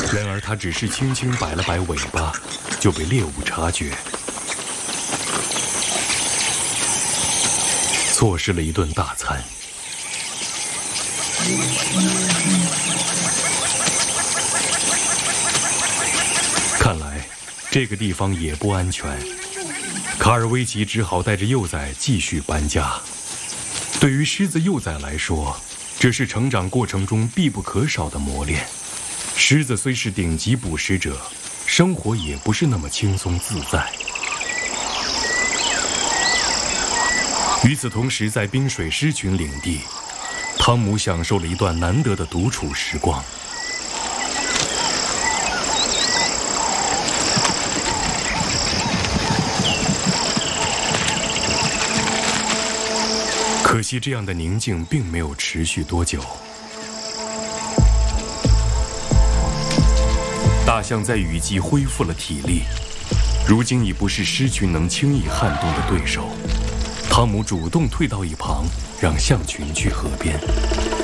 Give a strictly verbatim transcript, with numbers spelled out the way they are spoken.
然而他只是轻轻摆了摆尾巴，就被猎物察觉，错失了一顿大餐。看来这个地方也不安全，卡尔维奇只好带着幼崽继续搬家。对于狮子幼崽来说，这是成长过程中必不可少的磨练。狮子虽是顶级捕食者，生活也不是那么轻松自在。与此同时，在冰水狮群领地，汤姆享受了一段难得的独处时光。可惜这样的宁静并没有持续多久。大象在雨季恢复了体力，如今已不是狮群能轻易撼动的对手。汤姆主动退到一旁，让象群去河边。